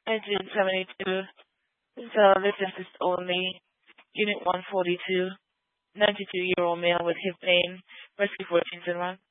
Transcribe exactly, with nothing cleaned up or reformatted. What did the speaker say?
nineteen seventy-two. So this is only Unit one forty-two. ninety-two-year-old male with hip pain, rescue fourteen one.